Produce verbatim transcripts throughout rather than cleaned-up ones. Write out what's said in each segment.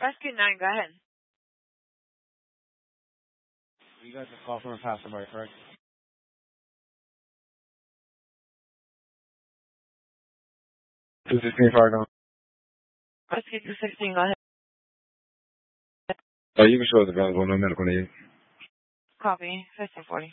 Rescue nine, go ahead. You guys are call from a passerby, correct? two sixteen Fargo. Rescue two sixteen, go ahead. Oh, you can show us available, no medical need. Copy, fifteen forty.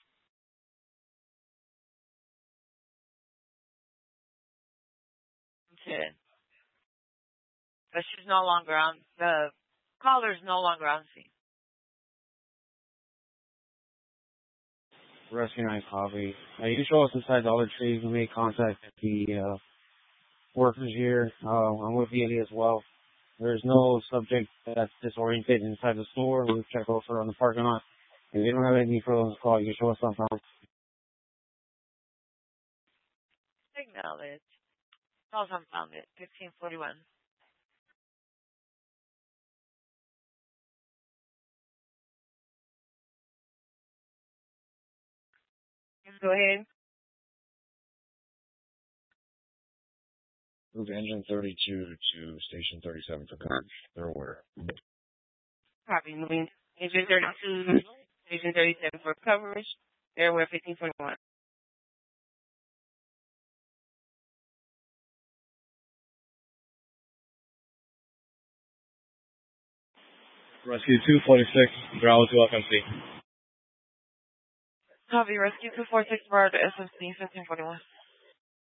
Okay. But she's no longer on, the caller's no longer on scene. Rescue nine copy. Uh, you can show us inside Dollar Tree. We made contact with the uh, workers here. Uh, I'm with V and E as well. There's no subject that's disoriented inside the store. We've checked over on the parking lot. If you don't have any further on this call, you can show us something else. Acknowledge. Calls unfounded, fifteen forty-one. Go ahead. Move engine thirty-two to station thirty-seven for coverage. They're aware. Copy. Moving engine thirty-two, station thirty-seven for coverage. They're aware, fifteen forty-one. Rescue two forty-six, Bravo to F M C. Copy. Rescue two forty-six, Bravo to S M C, fifteen forty-one.